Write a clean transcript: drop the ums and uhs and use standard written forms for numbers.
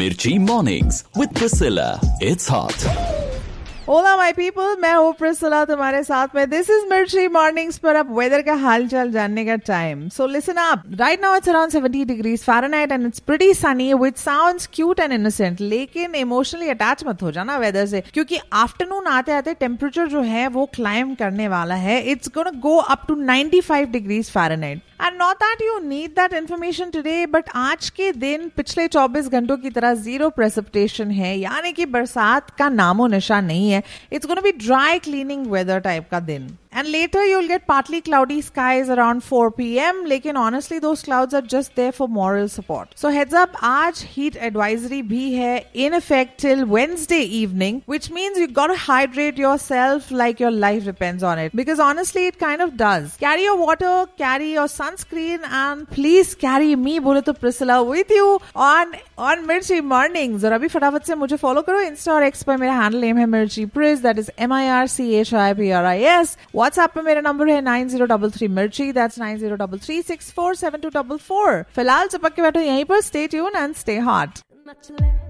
Mirchi Mornings with Priscilla. It's hot. Ola my people, मैं हूँ Priscilla तुम्हारे साथ में. दिस इज मिर्ची मॉर्निंग्स पर अब वेदर का हालचाल जानने का time. So listen up. Right now it's around 70 degrees Fahrenheit and it's pretty sunny which sounds cute and innocent. लेकिन इमोशनली अटैच मत हो जाना वेदर से, क्योंकि आफ्टरनून आते आते टेम्परेचर जो है वो क्लाइम करने वाला है. It's gonna go up to 95 degrees Fahrenheit. And not that you need that information today, but आज के दिन पिछले 24 घंटों की तरह जीरो प्रेसिपिटेशन है, यानी कि बरसात का नामो निशान नहीं है. It's going to be dry cleaning weather type का दिन. And later you'll get partly cloudy skies around 4 p.m. लेकिन honestly those clouds are just there for moral support. So heads up, आज heat advisory भी है in effect till Wednesday evening, which means you got to hydrate yourself like your life depends on it. Because honestly it kind of does. Carry your water, carry your sunscreen, and please carry me, बोले तो Priscilla, with you on Mirchi Mornings. और अभी फटाफट से मुझे follow करो Insta और X पर. मेरा handle name है Mirchi Pris, that is MIRCHIPRIS. WhatsApp पे मेरा नंबर है 9033 मिर्ची, दैट्स 9033647244. फिलहाल चिपक के बैठो यहीं पर. Stay tune and stay hot.